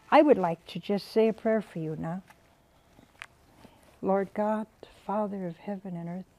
I would like to just say a prayer for you now. Lord God, Father of heaven and earth,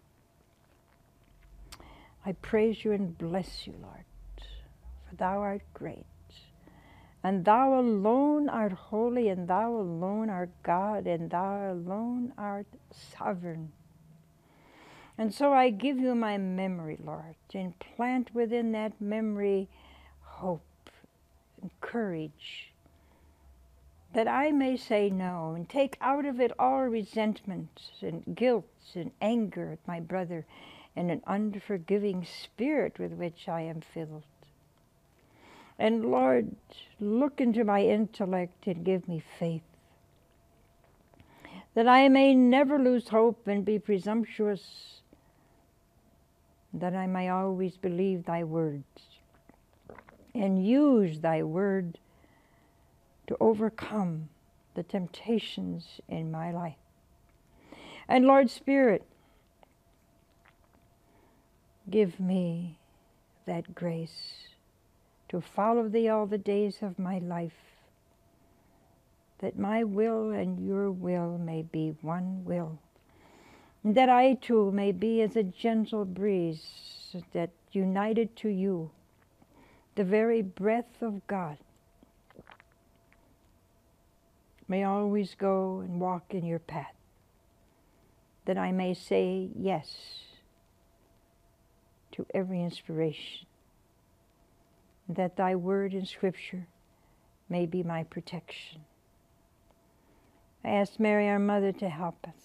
I praise you and bless you, Lord, for thou art great. And thou alone art holy, and thou alone art God, and thou alone art sovereign. And so I give you my memory, Lord, and plant within that memory hope and courage, that I may say no, and take out of it all resentment and guilt and anger at my brother, and an unforgiving spirit with which I am filled. And Lord, look into my intellect and give me faith, that I may never lose hope and be presumptuous, that I may always believe thy words and use thy word to overcome the temptations in my life. And Lord Spirit, give me that grace to follow thee all the days of my life, that my will and your will may be one will, and that I too may be as a gentle breeze that united to you, the very breath of God, may always go and walk in your path, that I may say yes to every inspiration, that thy word in Scripture may be my protection. I ask Mary, our mother, to help us,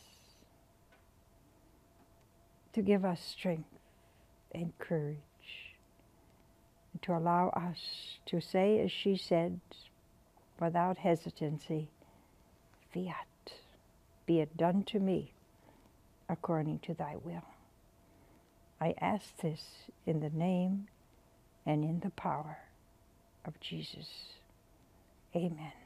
to give us strength and courage, and to allow us to say, as she said, without hesitancy, Fiat, be it done to me according to thy will. I ask this in the name and in the power of Jesus. Amen.